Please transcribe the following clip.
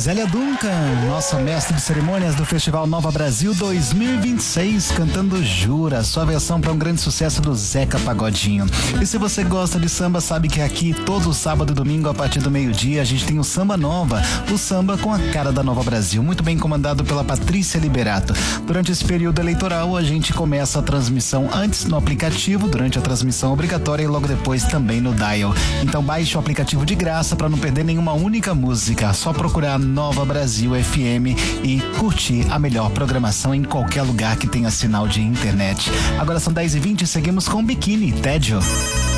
Zélia Duncan, nossa mestre de cerimônias do Festival Nova Brasil 2026, cantando Jura, sua versão para um grande sucesso do Zeca Pagodinho. E se você gosta de samba, sabe que aqui todo sábado e domingo a partir do meio-dia a gente tem o Samba Nova, o samba com a cara da Nova Brasil, muito bem comandado pela Patrícia Liberato. Durante esse período eleitoral a gente começa a transmissão antes no aplicativo, durante a transmissão obrigatória e logo depois também no Dial. Então baixe o aplicativo de graça para não perder nenhuma única música, só procurar Nova Brasil FM e curtir a melhor programação em qualquer lugar que tenha sinal de internet. Agora são 10h20 e seguimos com Biquíni, Tédio.